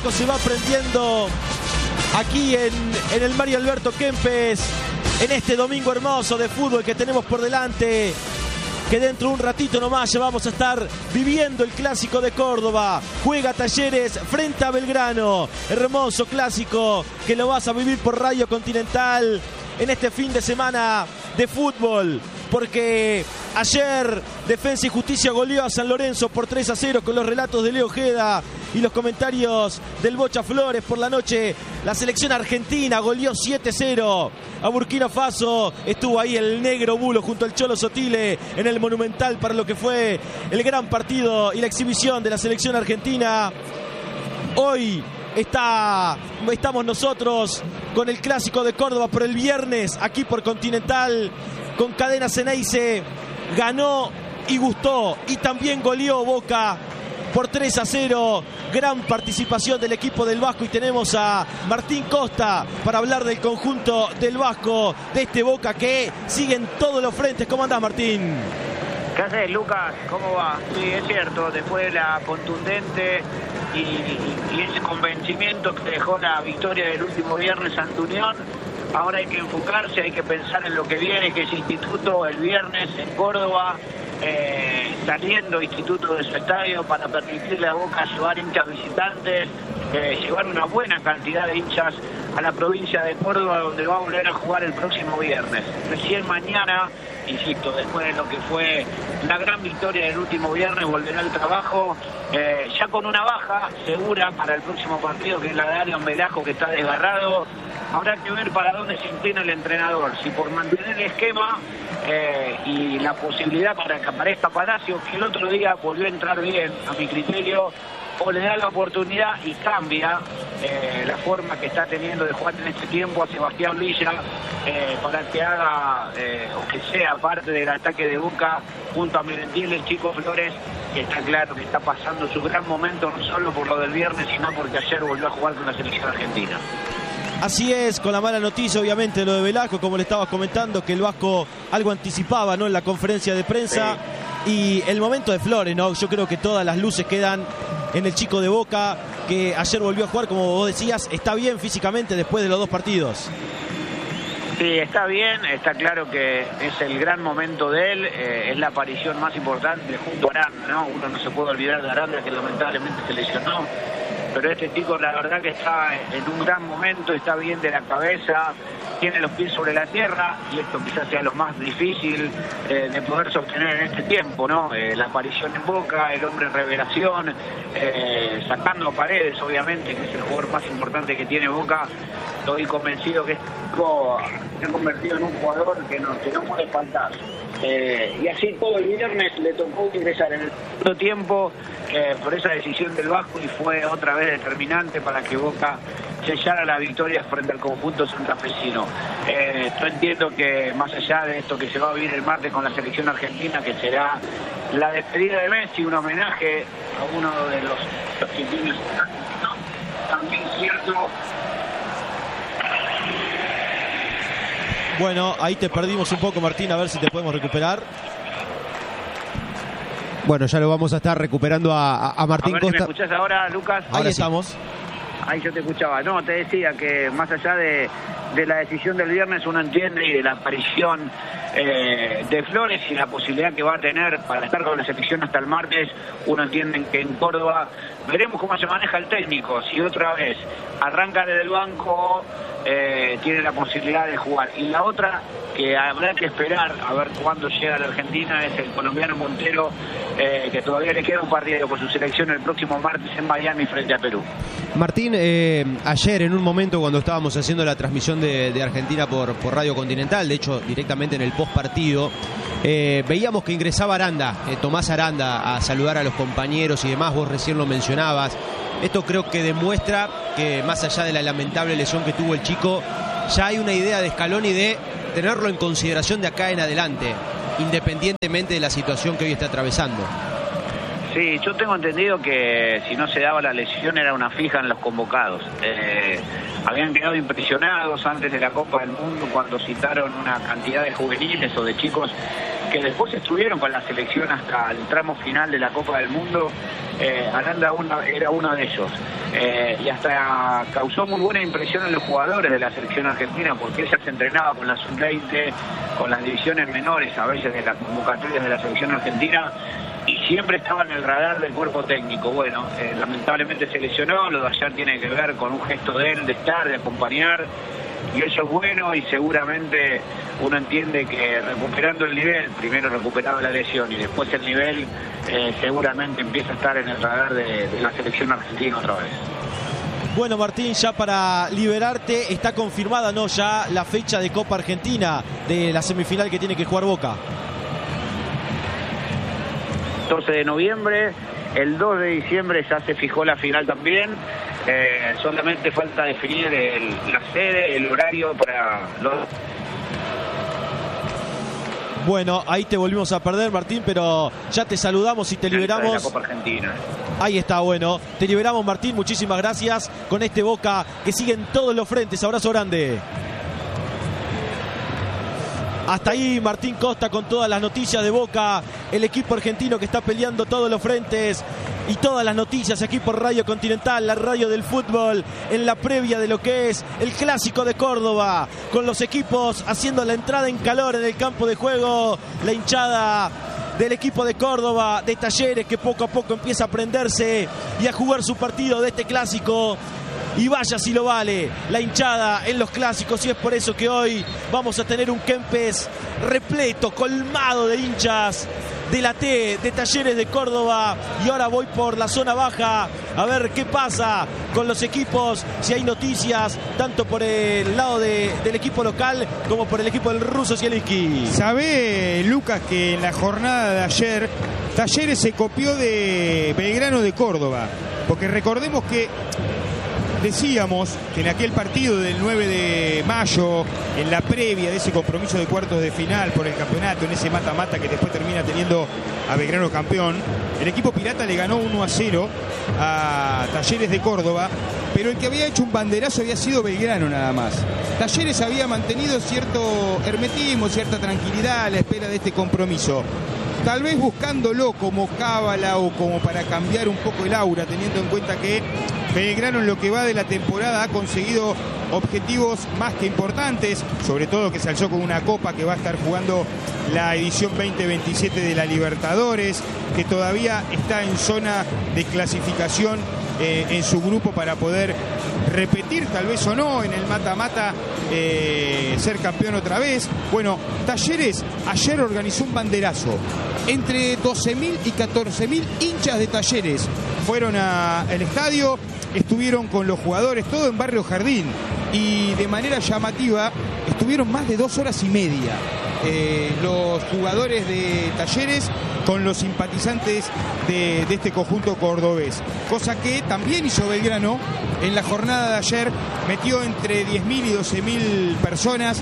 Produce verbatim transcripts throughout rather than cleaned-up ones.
poco se va prendiendo aquí en, en el Mario Alberto Kempes, en este domingo hermoso de fútbol que tenemos por delante, que dentro de un ratito nomás ya vamos a estar viviendo el clásico de Córdoba. Juega Talleres frente a Belgrano, hermoso clásico que lo vas a vivir por Radio Continental en este fin de semana de fútbol, porque ayer Defensa y Justicia goleó a San Lorenzo por tres a cero con los relatos de Leo Ojeda y los comentarios del Bocha Flores. Por la noche la selección argentina goleó siete a cero a Burkina Faso. Estuvo ahí el negro Bulo junto al Cholo Sotile en el Monumental para lo que fue el gran partido y la exhibición de la selección argentina. Hoy Está, estamos nosotros con el clásico de Córdoba por el viernes, aquí por Continental, con Cadena Ceneice. Ganó y gustó y también goleó Boca por tres a cero. Gran participación del equipo del Vasco y tenemos a Martín Costa para hablar del conjunto del Vasco, de este Boca que sigue en todos los frentes. ¿Cómo andás, Martín? ¿Qué haces, Lucas? ¿Cómo va? Sí, es cierto, después de la contundente y, y, y ese convencimiento que dejó la victoria del último viernes ante Unión, ahora hay que enfocarse, hay que pensar en lo que viene, que es Instituto el viernes en Córdoba, eh, saliendo Instituto de su estadio para permitirle a Boca llevar hinchas visitantes, eh, llevar una buena cantidad de hinchas a la provincia de Córdoba, donde va a volver a jugar el próximo viernes. Recién mañana, insisto, después de lo que fue la gran victoria del último viernes, volverá al trabajo, eh, ya con una baja segura para el próximo partido, que es la de Arian Velasco, que está desgarrado. Habrá que ver para dónde se inclina el entrenador, si por mantener el esquema eh, y la posibilidad para que aparezca Palacio, que el otro día volvió a entrar bien, a mi criterio, o le da la oportunidad y cambia eh, la forma que está teniendo de jugar en este tiempo a Sebastián Villa eh, para que haga eh, o que sea parte del ataque de Boca junto a Merentiel, el Chico Flores, que está claro que está pasando su gran momento, no solo por lo del viernes, sino porque ayer volvió a jugar con la selección argentina. Así es, con la mala noticia obviamente lo de Velasco, como le estabas comentando, que el Vasco algo anticipaba, ¿no?, en la conferencia de prensa. Sí. Y el momento de Flores, ¿no? Yo creo que todas las luces quedan en el chico de Boca, que ayer volvió a jugar, como vos decías, está bien físicamente después de los dos partidos. Sí, está bien, está claro que es el gran momento de él, eh, es la aparición más importante junto a Aranda, ¿no? Uno no se puede olvidar de Aranda, que lamentablemente se lesionó, pero este chico la verdad que está en un gran momento, está bien de la cabeza, tiene los pies sobre la tierra, y esto quizás sea lo más difícil eh, de poder sostener en este tiempo, ¿no? Eh, la aparición en Boca, el hombre en revelación, eh, sacando a Paredes, obviamente, que es el jugador más importante que tiene Boca. Estoy convencido que este chico se ha convertido en un jugador que no, que no puede faltar. Eh, y así todo el viernes le tocó ingresar en el segundo tiempo eh, por esa decisión del Vasco, y fue otra vez determinante para que Boca sellara la victoria frente al conjunto santafesino. Eh, yo entiendo que más allá de esto que se va a vivir el martes con la selección argentina, que será la despedida de Messi, un homenaje a uno de los argentinos, también cierto. Bueno, ahí te perdimos un poco, Martín, a ver si te podemos recuperar. Bueno, ya lo vamos a estar recuperando a, a Martín a ver Costa. Si ¿Me escuchás ahora, Lucas? Ahí ahora estamos. Sí. Ahí yo te escuchaba. No, te decía que más allá de, de la decisión del viernes, uno entiende, y de la aparición eh, de Flores y la posibilidad que va a tener para estar con la selección hasta el martes, uno entiende que en Córdoba veremos cómo se maneja el técnico, si otra vez arranca desde el banco, eh, tiene la posibilidad de jugar. Y la otra que habrá que esperar a ver cuándo llega a la Argentina es el colombiano Montero, eh, que todavía le queda un partido con su selección el próximo martes en Miami frente a Perú. Martín, eh, ayer en un momento cuando estábamos haciendo la transmisión de, de Argentina por, por Radio Continental, de hecho directamente en el post partido, eh, veíamos que ingresaba Aranda, eh, Tomás Aranda, a saludar a los compañeros y demás. Vos recién lo mencionabas. Esto creo que demuestra que más allá de la lamentable lesión que tuvo el chico, ya hay una idea de Scaloni de tenerlo en consideración de acá en adelante, independientemente de la situación que hoy está atravesando. Sí, yo tengo entendido que si no se daba la lesión era una fija en los convocados. Eh, habían quedado impresionados antes de la Copa del Mundo cuando citaron una cantidad de juveniles o de chicos que después estuvieron con la selección hasta el tramo final de la Copa del Mundo, eh, Aranda una, era uno de ellos. Eh, y hasta causó muy buena impresión en los jugadores de la selección argentina, porque ella se entrenaba con la sub veinte, con las divisiones menores a veces de las convocatorias de la selección argentina, y siempre estaba en el radar del cuerpo técnico. Bueno, eh, lamentablemente se lesionó, lo de ayer tiene que ver con un gesto de él, de estar, de acompañar, y eso es bueno, y seguramente uno entiende que recuperando el nivel, primero recuperaba la lesión y después el nivel, eh, seguramente empieza a estar en el radar de, de la selección argentina otra vez. Bueno, Martín, ya para liberarte, está confirmada, ¿no?, ya la fecha de Copa Argentina, de la semifinal que tiene que jugar Boca. catorce de noviembre, el dos de diciembre ya se fijó la final también, eh, solamente falta definir el, la sede, el horario para los... Bueno, ahí te volvimos a perder, Martín, pero ya te saludamos y te liberamos. De la Copa Argentina. Ahí está, bueno, te liberamos, Martín, muchísimas gracias con este Boca que sigue en todos los frentes. Abrazo grande. Hasta ahí Martín Costa con todas las noticias de Boca, el equipo argentino que está peleando todos los frentes y todas las noticias aquí por Radio Continental, la radio del fútbol, en la previa de lo que es el Clásico de Córdoba, con los equipos haciendo la entrada en calor en el campo de juego, la hinchada del equipo de Córdoba, de Talleres, que poco a poco empieza a prenderse y a jugar su partido de este clásico. Y vaya si lo vale la hinchada en los clásicos, y es por eso que hoy vamos a tener un Kempes repleto, colmado de hinchas de la T, de Talleres de Córdoba. Y ahora voy por la zona baja a ver qué pasa con los equipos, si hay noticias tanto por el lado de, del equipo local como por el equipo del ruso Zielinski. Sabe, Lucas, que en la jornada de ayer Talleres se copió de Belgrano de Córdoba, porque recordemos que decíamos que en aquel partido del nueve de mayo, en la previa de ese compromiso de cuartos de final por el campeonato, en ese mata-mata que después termina teniendo a Belgrano campeón, el equipo pirata le ganó uno a cero a Talleres de Córdoba, pero el que había hecho un banderazo había sido Belgrano nada más. Talleres había mantenido cierto hermetismo, cierta tranquilidad a la espera de este compromiso, tal vez buscándolo como cábala o como para cambiar un poco el aura, teniendo en cuenta que Belgrano en lo que va de la temporada ha conseguido objetivos más que importantes, sobre todo que se alzó con una copa, que va a estar jugando la edición veinte veintisiete de la Libertadores, que todavía está en zona de clasificación eh, en su grupo para poder repetir, tal vez o no, en el mata-mata, eh, ser campeón otra vez. Bueno, Talleres ayer organizó un banderazo. Entre doce mil y catorce mil hinchas de Talleres fueron al estadio, estuvieron con los jugadores, todo en Barrio Jardín, y de manera llamativa estuvieron más de dos horas y media eh, los jugadores de Talleres con los simpatizantes de, de este conjunto cordobés, cosa que también hizo Belgrano en la jornada de ayer, metió entre diez mil y doce mil personas.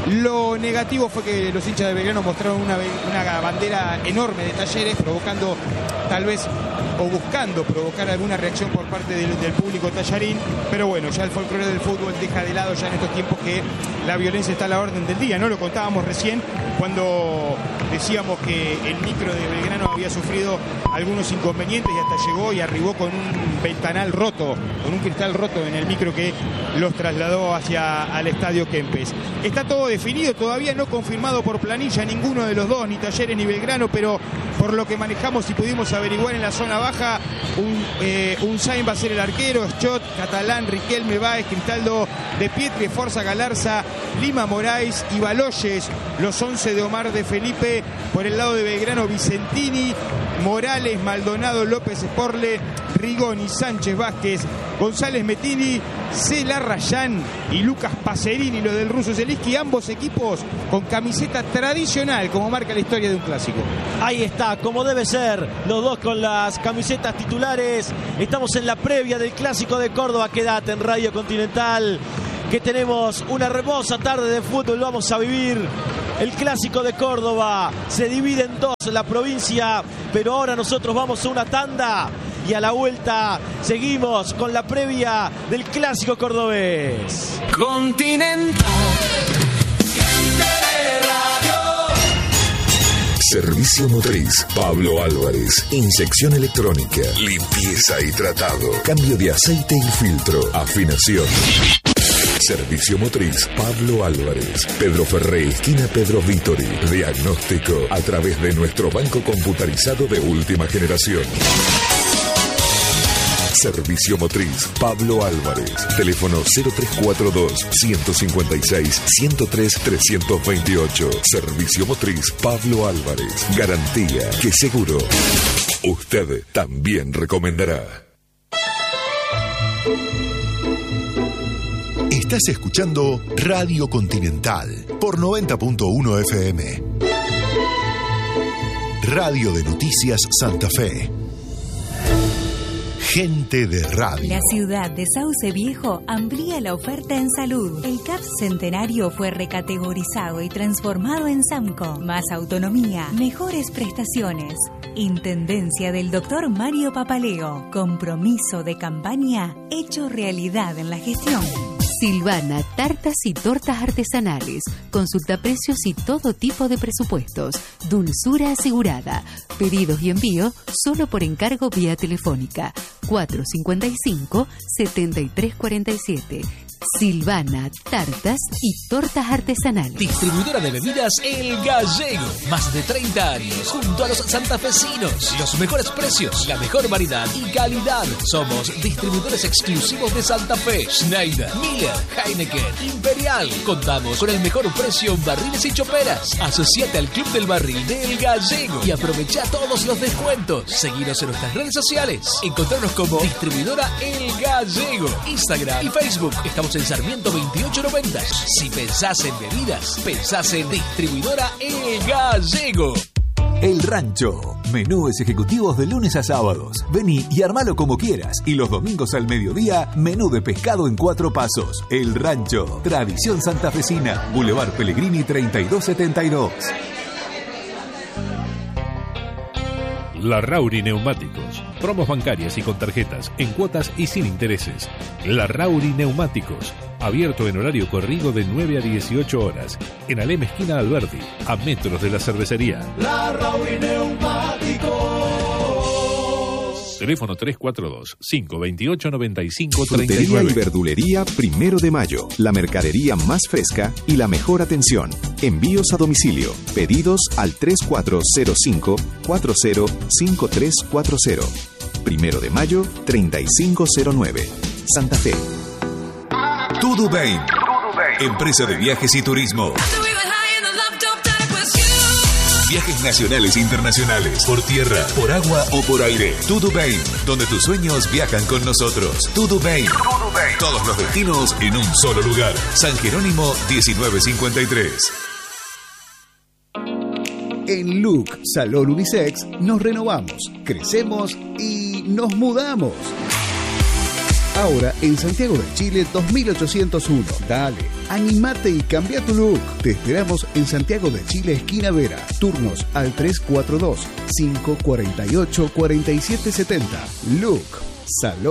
Lo negativo fue que los hinchas de Belgrano mostraron una, una bandera enorme de Talleres, provocando tal vez o buscando provocar alguna reacción por parte del, del público tallarín, pero bueno, ya el folclore del fútbol deja de lado ya en estos tiempos que la violencia está a la orden del día, ¿no? Lo contábamos recién cuando decíamos que el micro de Belgrano había sufrido algunos inconvenientes y hasta llegó y arribó con un ventanal roto, con un cristal roto en el micro que los trasladó hacia al estadio Kempes. Está todo definido, todavía no confirmado por planilla ninguno de los dos, ni Talleres ni Belgrano, pero por lo que manejamos y pudimos averiguar en la zona baja, un, eh, un Sain va a ser el arquero, Schott, Catalán, Riquelme, Báez, Cristaldo de Pietri, Forza, Galarza, Lima, Moraes y Baloyes, los once de Omar de Felipe. Por el lado de Belgrano, Vicentini, Morales, Maldonado, López Sporle, Rigoni, Sánchez Vázquez, González Metini, Cela Rayán y Lucas Pacerini, lo del ruso Zielinski, ambos equipos con camiseta tradicional, como marca la historia de un clásico. Ahí está, como debe ser, los dos con las camisetas titulares. Estamos en la previa del Clásico de Córdoba. Quédate en Radio Continental, que tenemos una hermosa tarde de fútbol. Vamos a vivir el Clásico de Córdoba. Se divide en dos la provincia, pero ahora nosotros vamos a una tanda y a la vuelta seguimos con la previa del Clásico cordobés. Continental. Servicio motriz Pablo Álvarez. Inyección electrónica, limpieza y tratado, cambio de aceite y filtro, afinación. Servicio motriz Pablo Álvarez. Pedro Ferré, esquina Pedro Vítori. Diagnóstico a través de nuestro banco computarizado de última generación. Servicio motriz Pablo Álvarez. Teléfono cero tres cuatro dos, uno cinco seis, uno cero tres, tres dos ocho. Servicio motriz Pablo Álvarez. Garantía que seguro usted también recomendará. Estás escuchando Radio Continental por noventa punto uno F M. Radio de Noticias Santa Fe. Gente de radio. La ciudad de Sauce Viejo amplía la oferta en salud. El C A P Centenario fue recategorizado y transformado en SAMCO. Más autonomía, mejores prestaciones. Intendencia del doctor Mario Papaleo. Compromiso de campaña hecho realidad en la gestión. Silvana, tartas y tortas artesanales. Consulta precios y todo tipo de presupuestos. Dulzura asegurada. Pedidos y envío solo por encargo vía telefónica. cuatro cinco cinco, siete tres cuatro siete. Silvana, tartas y tortas artesanales. Distribuidora de bebidas El Gallego. Más de treinta años junto a los santafesinos. Los mejores precios, la mejor variedad y calidad. Somos distribuidores exclusivos de Santa Fe. Schneider, Miller, Heineken, Imperial. Contamos con el mejor precio en barriles y choperas. Asociate al Club del Barril de El Gallego y aprovecha todos los descuentos. Seguinos en nuestras redes sociales. Encontrarnos como Distribuidora El Gallego. Instagram y Facebook. Estamos en Sarmiento veintiocho noventa. Si pensás en bebidas, pensás en Distribuidora El Gallego. El Rancho. Menúes ejecutivos de lunes a sábados. Vení y armalo como quieras. Y los domingos al mediodía, menú de pescado en cuatro pasos. El Rancho. Tradición santafesina. Boulevard Pellegrini treinta y dos setenta y dos. Larrauri Neumáticos. Promos bancarias y con tarjetas, en cuotas y sin intereses. Larrauri Neumáticos. Abierto en horario corrido de nueve a dieciocho horas. En Alem esquina Alberti, a metros de la cervecería. Larrauri Neumáticos. Teléfono tres cuatro dos, cinco dos ocho, nueve cinco tres nueve. Frutería y verdulería Primero de Mayo. La mercadería más fresca y la mejor atención. Envíos a domicilio. Pedidos al tres cuatro cero cinco, cuatro cero cinco tres cuatro cero. Primero de Mayo, treinta y cinco cero nueve. Santa Fe. Tudubain. Empresa de viajes y turismo. Viajes nacionales e internacionales, por tierra, por agua o por aire. Tudubain, donde tus sueños viajan con nosotros. Tudubain. Todos los destinos en un solo lugar. San Jerónimo diecinueve cincuenta y tres. En Look Salón Unisex nos renovamos, crecemos y nos mudamos. Ahora en Santiago de Chile dos mil ochocientos uno. Dale, animate y cambia tu look. Te esperamos en Santiago de Chile, esquina Vera. Turnos al tres cuatro dos, cinco cuatro ocho, cuatro siete siete cero. Look Salón